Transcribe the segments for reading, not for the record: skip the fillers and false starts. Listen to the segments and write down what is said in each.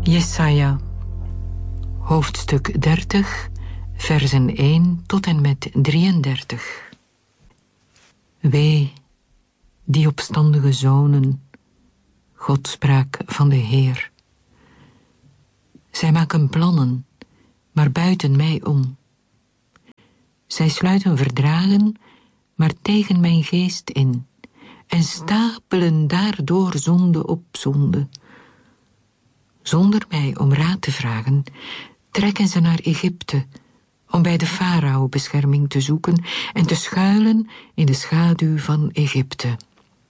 Jesaja, hoofdstuk 30, versen 1 tot en met 33. Wee, die opstandige zonen, Godspraak van de Heer. Zij maken plannen, maar buiten mij om. Zij sluiten verdragen, maar tegen mijn geest in, en stapelen daardoor zonde op zonde. Zonder mij om raad te vragen, trekken ze naar Egypte, om bij de farao bescherming te zoeken en te schuilen in de schaduw van Egypte.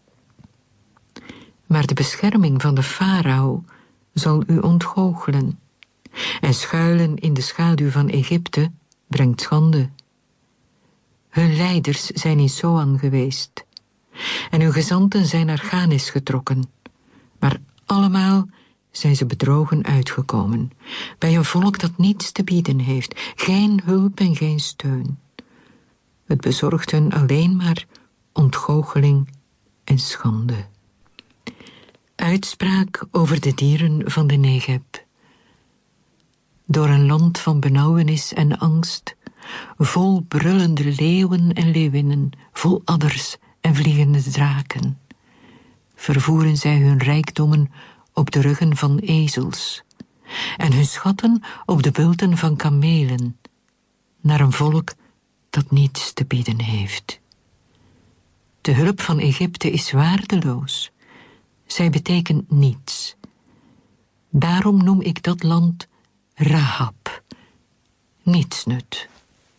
Maar de bescherming van de farao zal u ontgoochelen, en schuilen in de schaduw van Egypte brengt schande. Hun leiders zijn in Soan geweest, en hun gezanten zijn naar Ganis getrokken, maar allemaal zijn ze bedrogen uitgekomen, bij een volk dat niets te bieden heeft, geen hulp en geen steun. Het bezorgt hun alleen maar ontgoocheling en schande. Uitspraak over de dieren van de Negeb. Door een land van benauwenis en angst, vol brullende leeuwen en leeuwinnen, vol adders en vliegende draken, vervoeren zij hun rijkdommen op de ruggen van ezels en hun schatten op de bulten van kamelen, naar een volk dat niets te bieden heeft. De hulp van Egypte is waardeloos. Zij betekent niets. Daarom noem ik dat land Rahab, nietsnut.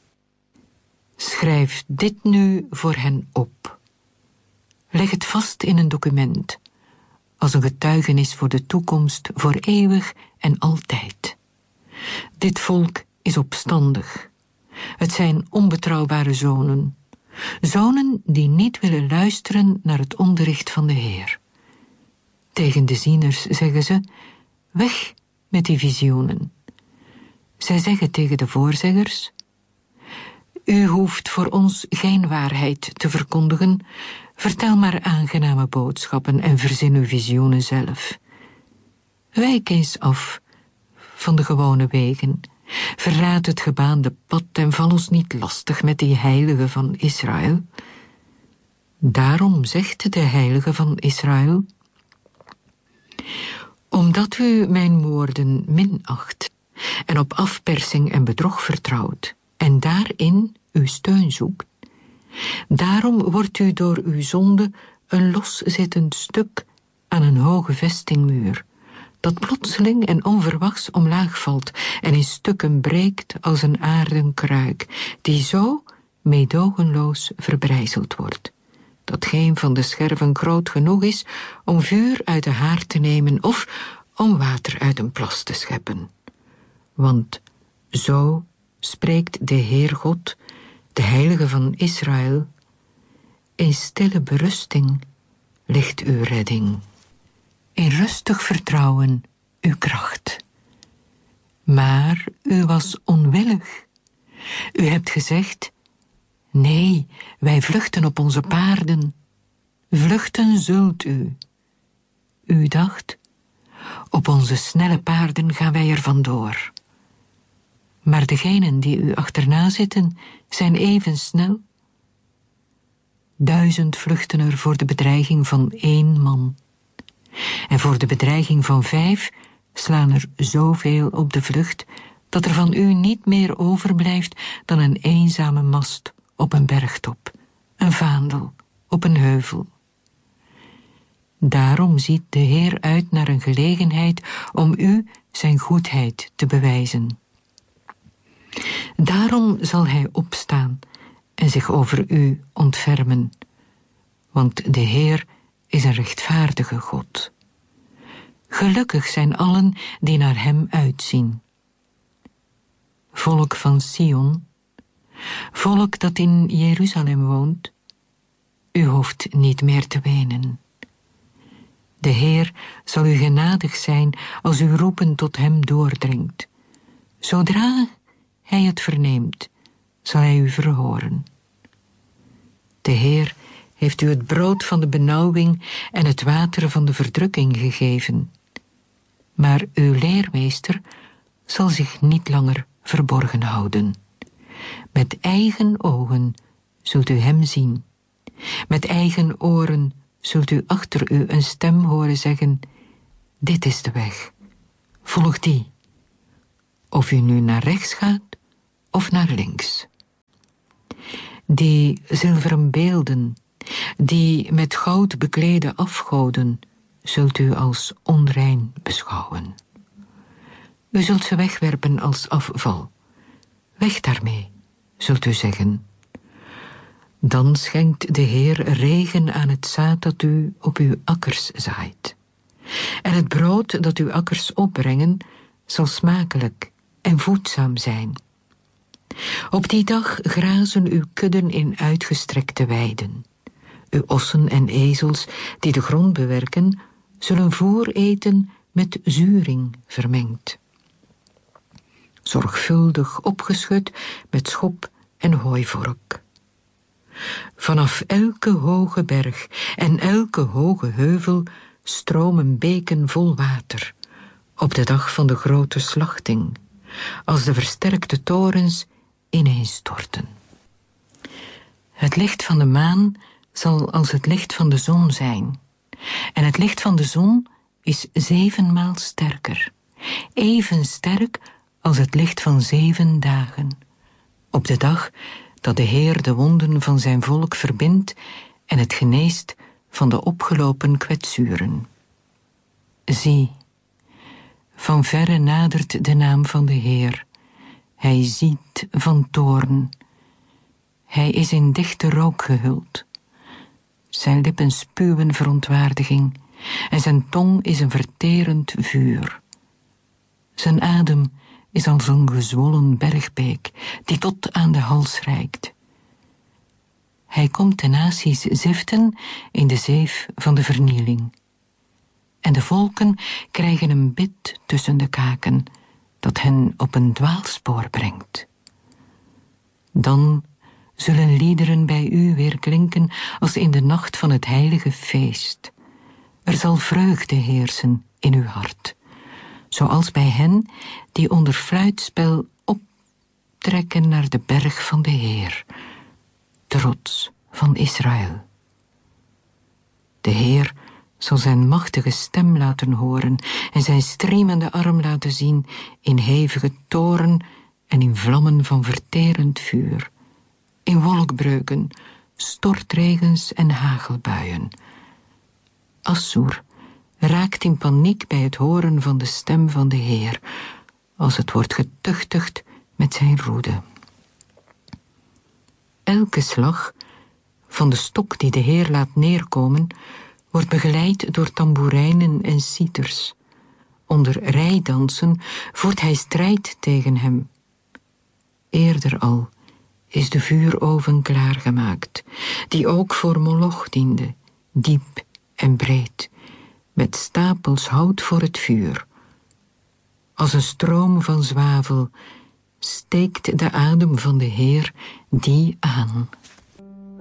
Schrijf dit nu voor hen op. Leg het vast in een document, als een getuigenis voor de toekomst, voor eeuwig en altijd. Dit volk is opstandig. Het zijn onbetrouwbare zonen. Zonen die niet willen luisteren naar het onderricht van de Heer. Tegen de zieners zeggen ze, weg met die visioenen. Zij zeggen tegen de voorzeggers, u hoeft voor ons geen waarheid te verkondigen, vertel maar aangename boodschappen en verzin uw visioenen zelf. Wijk eens af van de gewone wegen, verlaat het gebaande pad en val ons niet lastig met die heilige van Israël. Daarom zegt de heilige van Israël, omdat u mijn woorden minacht en op afpersing en bedrog vertrouwt en daarin uw steun zoekt, daarom wordt u door uw zonde een loszittend stuk aan een hoge vestingmuur, dat plotseling en onverwachts omlaag valt en in stukken breekt als een aarden kruik, die zo meedogenloos verbrijzeld wordt, dat geen van de scherven groot genoeg is om vuur uit de haard te nemen of om water uit een plas te scheppen. Want zo spreekt de Heer God, de Heilige van Israël, in stille berusting ligt uw redding, in rustig vertrouwen uw kracht. Maar u was onwillig. U hebt gezegd, nee, wij vluchten op onze paarden. Vluchten zult u. U dacht, op onze snelle paarden gaan wij er vandoor. Maar degenen die u achterna zitten, zijn even snel. 1000 vluchten er voor de bedreiging van 1 man. En voor de bedreiging van 5 slaan er zoveel op de vlucht, dat er van u niet meer overblijft dan een eenzame mast op een bergtop, een vaandel op een heuvel. Daarom ziet de Heer uit naar een gelegenheid om u zijn goedheid te bewijzen. Daarom zal hij opstaan en zich over u ontfermen, want de Heer is een rechtvaardige God. Gelukkig zijn allen die naar hem uitzien. Volk van Sion, volk dat in Jeruzalem woont, u hoeft niet meer te wenen. De Heer zal u genadig zijn als uw roepen tot hem doordringt. Zodra hij het verneemt, zal hij u verhoren. De Heer heeft u het brood van de benauwing en het water van de verdrukking gegeven. Maar uw leermeester zal zich niet langer verborgen houden. Met eigen ogen zult u hem zien. Met eigen oren zult u achter u een stem horen zeggen: dit is de weg, volg die. Of u nu naar rechts gaat of naar links. Die zilveren beelden, die met goud beklede afgoden, zult u als onrein beschouwen. U zult ze wegwerpen als afval. Weg daarmee, zult u zeggen. Dan schenkt de Heer regen aan het zaad dat u op uw akkers zaait. En het brood dat uw akkers opbrengen zal smakelijk en voedzaam zijn. Op die dag grazen uw kudden in uitgestrekte weiden. Uw ossen en ezels die de grond bewerken, zullen voer eten met zuring vermengd. Zorgvuldig opgeschud met schop en hooivork. Vanaf elke hoge berg en elke hoge heuvel stromen beken vol water, op de dag van de grote slachting, als de versterkte torens ineenstorten. Het licht van de maan zal als het licht van de zon zijn, en het licht van de zon is 7 maal sterker, even sterk als het licht van 7 dagen, op de dag dat de Heer de wonden van zijn volk verbindt en het geneest van de opgelopen kwetsuren. Zie, van verre nadert de naam van de Heer. Hij ziet van toorn. Hij is in dichte rook gehuld. Zijn lippen spuwen verontwaardiging en zijn tong is een verterend vuur. Zijn adem is als een gezwollen bergbeek die tot aan de hals reikt. Hij komt de naties ziften in de zeef van de vernieling. En de volken krijgen een bit tussen de kaken dat hen op een dwaalspoor brengt. Dan zullen liederen bij u weer klinken als in de nacht van het heilige feest. Er zal vreugde heersen in uw hart, zoals bij hen die onder fluitspel optrekken naar de berg van de Heer, de rots van Israël. De Heer zal zijn machtige stem laten horen en zijn stremende arm laten zien in hevige toren en in vlammen van verterend vuur, in wolkbreuken, stortregens en hagelbuien. Assur raakt in paniek bij het horen van de stem van de Heer, als het wordt getuchtigd met zijn roede. Elke slag van de stok die de Heer laat neerkomen, wordt begeleid door tamboerijnen en citers. Onder rijdansen voert hij strijd tegen hem. Eerder al is de vuuroven klaargemaakt, die ook voor Moloch diende, diep en breed, met stapels hout voor het vuur. Als een stroom van zwavel steekt de adem van de Heer die aan.